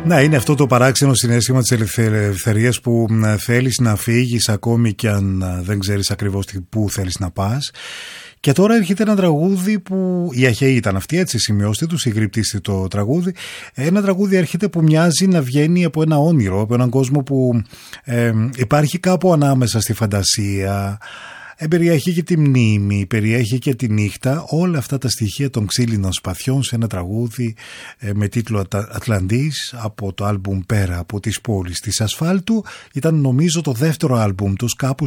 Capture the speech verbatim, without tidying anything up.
Να, είναι αυτό το παράξενο συναίσθημα της ελευθερίας που θέλεις να φύγεις ακόμη και αν δεν ξέρεις ακριβώς πού θέλεις να πας. Και τώρα έρχεται ένα τραγούδι που οι Αχαιοί ήταν αυτοί, έτσι σημειώστε τους, συγγρυπτήστε το τραγούδι. Ένα τραγούδι έρχεται που μοιάζει να βγαίνει από ένα όνειρο, από έναν κόσμο που ε, υπάρχει κάπου ανάμεσα στη φαντασία. Ε, περιέχει και τη μνήμη, περιέχει και τη νύχτα, όλα αυτά τα στοιχεία των ξύλινων σπαθιών σε ένα τραγούδι ε, με τίτλο Ατλαντής από το άλμπουμ Πέρα από τις πόλεις της Ασφάλτου. Ήταν νομίζω το δεύτερο άλμπουμ τους, κάπου